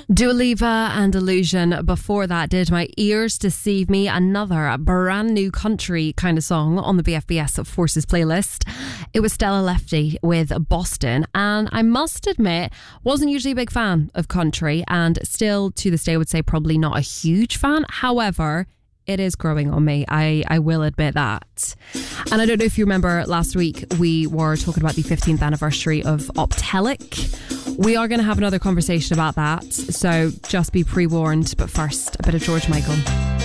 Dua Lipa and Illusion. Before that, Did My Ears Deceive Me? Another brand new country kind of song on the BFBS Forces playlist. It was Stella Lefty with Boston, and I must admit, wasn't usually a big fan of country, and still to this day would say probably not a huge fan. However, it is growing on me. I will admit that. And I don't know if you remember last week, we were talking about the 15th anniversary of Optelic. We are going to have another conversation about that, so just be pre-warned. But first, a bit of George Michael.